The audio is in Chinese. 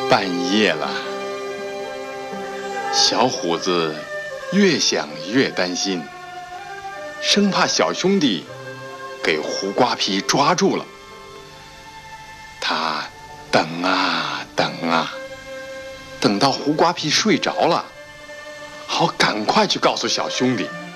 半夜了，小虎子越想越担心，生怕小兄弟给胡瓜皮抓住了。他等啊等啊，等到胡瓜皮睡着了，好赶快去告诉小兄弟。